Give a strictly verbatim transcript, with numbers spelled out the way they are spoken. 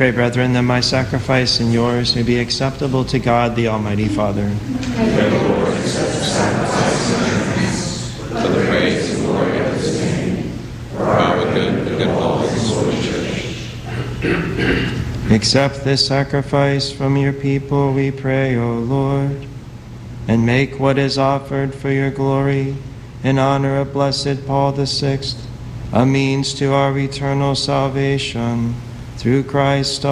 Pray, brethren, that my sacrifice and yours may be acceptable to God, the Almighty Father. May the Lord accept the sacrifice and offerings for the praise and glory of his name, for our good, the good of all his holy church. Accept this sacrifice from your people, we pray, O Lord, and make what is offered for your glory in honor of blessed Paul the Sixth a means to our eternal salvation through Christ